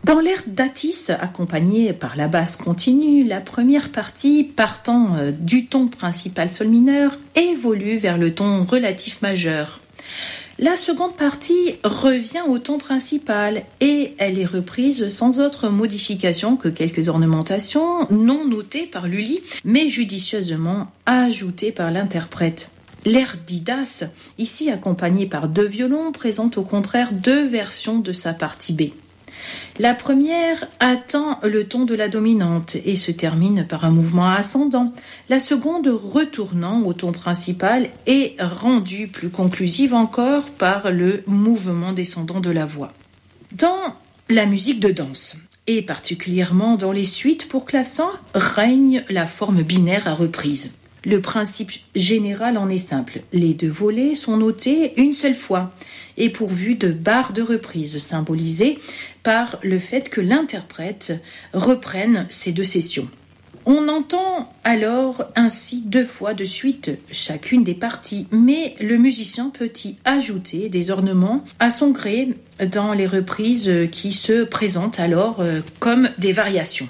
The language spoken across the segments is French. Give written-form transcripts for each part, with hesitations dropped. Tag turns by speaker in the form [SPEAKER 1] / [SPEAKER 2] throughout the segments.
[SPEAKER 1] Dans l'air d'Atis, accompagné par la basse continue, la première partie, partant du ton principal sol mineur, évolue vers le ton relatif majeur. La seconde partie revient au ton principal et elle est reprise sans autre modification que quelques ornementations non notées par Lully, mais judicieusement ajoutées par l'interprète. L'air d'Idas, ici accompagné par 2 violons, présente au contraire 2 versions de sa partie B. La première atteint le ton de la dominante et se termine par un mouvement ascendant. La seconde, retournant au ton principal, est rendue plus conclusive encore par le mouvement descendant de la voix. Dans la musique de danse, et particulièrement dans les suites pour clavecin, règne la forme binaire à reprise. Le principe général en est simple. Les 2 volets sont notés une seule fois et pourvus de barres de reprise symbolisées par le fait que l'interprète reprenne ces 2 sessions. On entend alors ainsi 2 fois de suite chacune des parties, mais le musicien peut y ajouter des ornements à son gré dans les reprises qui se présentent alors comme des variations.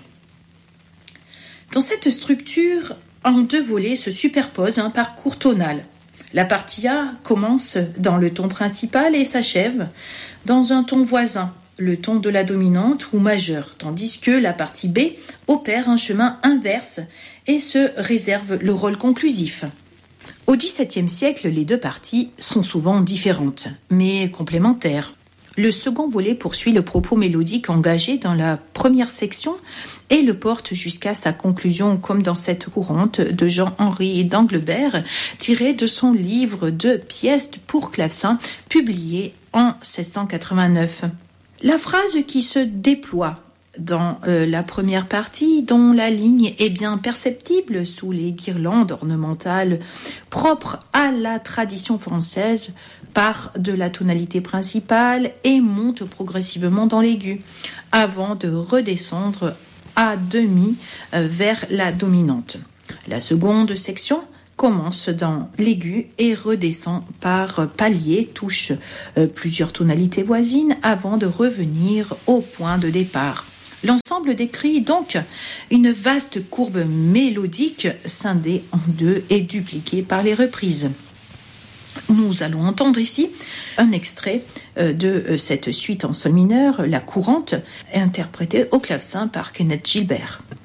[SPEAKER 1] Dans cette structure, en 2 volets se superpose un parcours tonal. La partie A commence dans le ton principal et s'achève dans un ton voisin, le ton de la dominante ou majeur, tandis que la partie B opère un chemin inverse et se réserve le rôle conclusif. Au XVIIe siècle, les 2 parties sont souvent différentes, mais complémentaires. Le second volet poursuit le propos mélodique engagé dans la première section et le porte jusqu'à sa conclusion, comme dans cette courante de Jean-Henri d'Anglebert, tirée de son livre de pièces pour clavecin, publié en 1789. La phrase qui se déploie dans la première partie, dont la ligne est bien perceptible sous les guirlandes ornementales propres à la tradition française, part de la tonalité principale et monte progressivement dans l'aigu, avant de redescendre à demi vers la dominante. La seconde section commence dans l'aigu et redescend par paliers, touche plusieurs tonalités voisines avant de revenir au point de départ. L'ensemble décrit donc une vaste courbe mélodique scindée en 2 et dupliquée par les reprises. Nous allons entendre ici un extrait de cette suite en sol mineur, la courante, interprétée au clavecin par Kenneth Gilbert.